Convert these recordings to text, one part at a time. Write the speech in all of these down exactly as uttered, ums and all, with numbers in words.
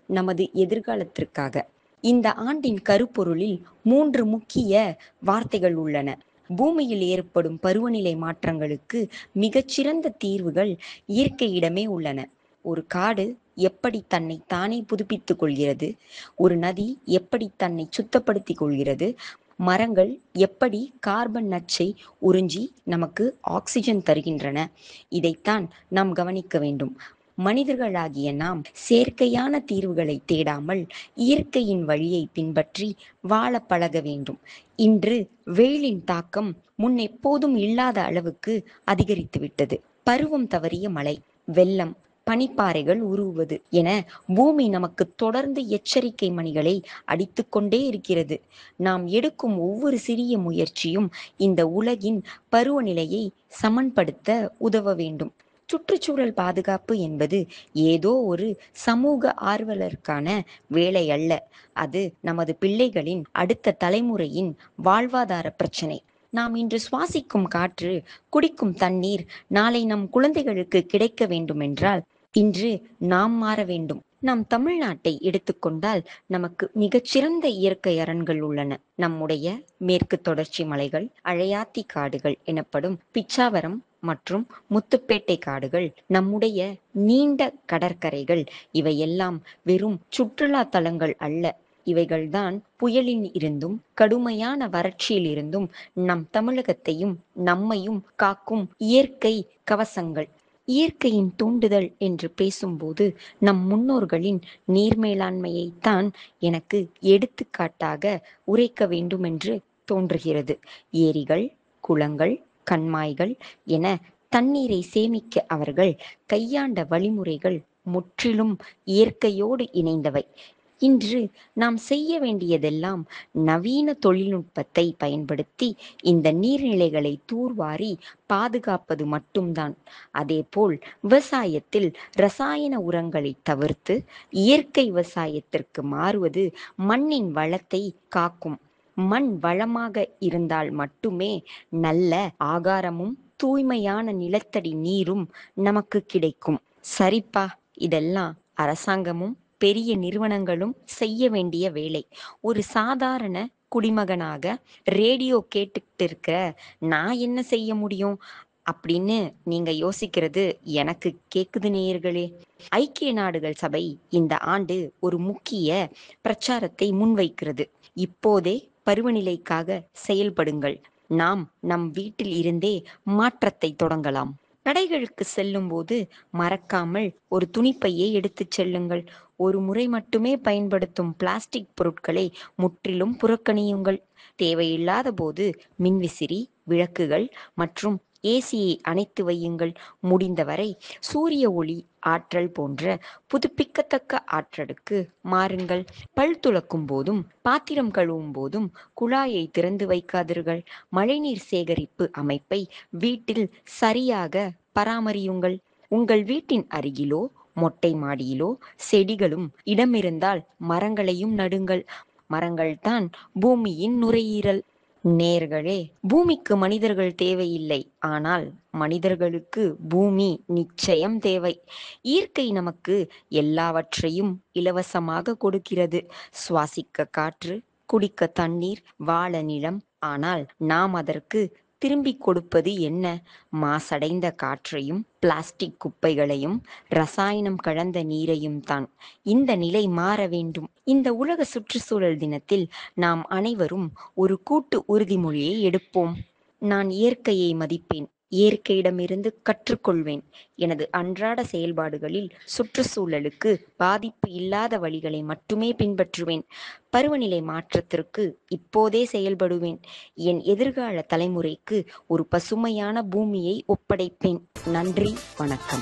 நமது எதிர்காலத்திற்காக. இந்த ஆண்டின் கருப்பொருளில் மூன்று முக்கிய வார்த்தைகள் உள்ளன. பூமியில் ஏற்படும் பருவநிலை மாற்றங்களுக்கு மிகச்சிறந்த தீர்வுகள் இயற்கையிடமே உள்ளன. ஒரு காடு எப்படி தன்னை தானே புதுப்பித்துக் கொள்கிறது, ஒரு நதி எப்படி தன்னை சுத்தப்படுத்திக் கொள்கிறது, மரங்கள் எப்படி கார்பன் நச்சை உறிஞ்சி நமக்கு ஆக்சிஜன் தருகின்றன, இதைத்தான் நாம் கவனிக்க வேண்டும். மனிதர்களாகிய நாம் செயற்கையான தீர்வுகளை தேடாமல் இயற்கையின் வழியை பின்பற்றி வாழ பழக வேண்டும். இன்று வெயிலின் தாக்கம் முன்னெப்போதும் இல்லாத அளவுக்கு அதிகரித்துவிட்டது. பருவம் தவறிய மழை, வெள்ளம், பனிப்பாறைகள் உருவுவது என பூமி நமக்கு தொடர்ந்து எச்சரிக்கை மணிகளை அடித்துக்கொண்டே இருக்கிறது. நாம் எடுக்கும் ஒவ்வொரு சிறிய முயற்சியும் இந்த உலகின் பருவநிலையை சமன்படுத்த உதவ வேண்டும். சுற்றுச்சூழல் பாதுகாப்பு என்பது ஏதோ ஒரு சமூக ஆர்வலருக்கான வேலை அல்ல. அது நமது பிள்ளைகளின், அடுத்த தலைமுறையின் வாழ்வாதார பிரச்சனை. நாம் இன்று சுவாசிக்கும் காற்று, குடிக்கும் தண்ணீர் நாளை நம் குழந்தைகளுக்கு கிடைக்க வேண்டுமென்றால் இன்று நாம் மாற வேண்டும். நாம் தமிழ்நாட்டை எடுத்துக்கொண்டால் நமக்கு மிகச்சிறந்த இயற்கை அரண்கள் உள்ளன. நம்முடைய மேற்கு தொடர்ச்சி மலைகள், அழையாத்தி காடுகள் எனப்படும் பிச்சாவரம் மற்றும் முத்துப்பேட்டை காடுகள், நம்முடைய நீண்ட கடற்கரைகள், இவையெல்லாம் வெறும் சுற்றுலா தலங்கள் அல்ல. இவைகள்தான் புயலில் இருந்தும் கடுமையான வறட்சியில் இருந்தும் நம் தமிழகத்தையும் நம்மையும் காக்கும் இயற்கை கவசங்கள். இயற்கையின் தூண்டுதல் என்று பேசும்போது நம் முன்னோர்களின் நீர் மேலாண்மையைத்தான் எனக்கு எடுத்துக்காட்டாக உரைக்க வேண்டும் என்று தோன்றுகிறது. ஏரிகள், குளங்கள், கண்மாய்கள் என தண்ணீரை சேமிக்க அவர்கள் கையாண்ட வழிமுறைகள் முற்றிலும் இயற்கையோடு இணைந்தவை. இன்று நாம் செய்ய வேண்டியதெல்லாம் நவீன தொழில்நுட்பத்தை பயன்படுத்தி இந்த நீர்நிலைகளை தூர்வாரி பாதுகாப்பது மட்டும்தான். அதேபோல் விவசாயத்தில் ரசாயன உரங்களை தவிர்த்து இயற்கை விவசாயத்திற்கு மாறுவது மண்ணின் வளத்தை காக்கும். மண் வளமாக இருந்தால் மட்டுமே நல்ல ஆகாரமும் தூய்மையான நிலத்தடி நீரும் நமக்கு கிடைக்கும். சரிப்பா, இதெல்லாம் அரசாங்கமும் பெரிய நிறுவனங்களும் செய்ய வேண்டிய வேலை. ஒரு சாதாரண குடிமகனாக ரேடியோ கேட்டுக்கிட்டு இருக்கிற நான் என்ன செய்ய முடியும் அப்படின்னு நீங்க யோசிக்கிறது எனக்கு கேக்குது நேயர்களே. ஐக்கிய நாடுகள் சபை இந்த ஆண்டு ஒரு முக்கிய பிரச்சாரத்தை முன்வைக்கிறது. இப்போதே பருவநிலைக்காக செயல்படுங்கள். நாம் நம் வீட்டில் இருந்தே மாற்றத்தை தொடங்கலாம். கடைகளுக்கு செல்லும் போது மறக்காமல் ஒரு துணிப்பையை எடுத்துச் செல்லுங்கள். ஒரு முறை மட்டுமே பயன்படுத்தும் பிளாஸ்டிக் பொருட்களை முற்றிலும் புறக்கணியுங்கள். தேவையில்லாத போது மின்விசிறி, விளக்குகள் மற்றும் ஏசியை அணைத்து வையுங்கள். முடிந்தவரை சூரிய ஒளி ஆற்றல் போன்ற புதுப்பிக்கத்தக்க ஆற்றலுக்கு மாறுங்கள். பல் துலக்கும் போதும் பாத்திரம் கழுவும் போதும் குழாயை திறந்து வைக்காதீர்கள். மழைநீர் சேகரிப்பு அமைப்பை வீட்டில் சரியாக பராமரியுங்கள். உங்கள் வீட்டின் அருகிலோ மொட்டை மாடியிலோ செடிகளும் இடமிருந்தால் மரங்களையும் நடுங்கள். மரங்கள்தான் பூமியின் நுரையீரல். நேர்களே, பூமிக்கு மனிதர்கள் தேவையில்லை, ஆனால் மனிதர்களுக்கு பூமி நிச்சயம் தேவை. இயற்கை நமக்கு எல்லாவற்றையும் இலவசமாக கொடுக்கிறது. சுவாசிக்க காற்று, குடிக்க தண்ணீர், வாழ நிலம். ஆனால் நாம் அதற்கு திரும்பி கொடுப்பது என்ன? மாசடைந்த காற்றையும் பிளாஸ்டிக் குப்பைகளையும் ரசாயனம் கலந்த நீரையும் தான். இந்த நிலை மாற வேண்டும். இந்த உலக சுற்றுச்சூழல் தினத்தில் நாம் அனைவரும் ஒரு கூட்டு உறுதிமொழியை எடுப்போம். நான் இயற்கையை மதிப்பேன், இயற்கையிடமிருந்து கற்றுக்கொள்வேன். எனது அன்றாட செயல்பாடுகளில் சுற்றுச்சூழலுக்கு பாதிப்பு இல்லாத வழிகளை மட்டுமே பின்பற்றுவேன். பருவநிலை மாற்றத்திற்கு இப்போதே செயல்படுவேன். என் எதிர்கால தலைமுறைக்கு ஒரு பசுமையான பூமியை ஒப்படைப்பேன். நன்றி, வணக்கம்.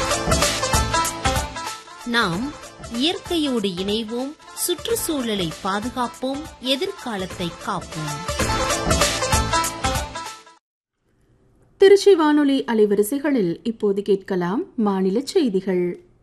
நாம் இயற்கையோடு இணைவோம், சுற்றுச்சூழலை பாதுகாப்போம், எதிர்காலத்தை காப்போம். திருச்சி வானொலி அலைவரிசைகளில் இப்போது கேட்கலாம் மாநில செய்திகள்.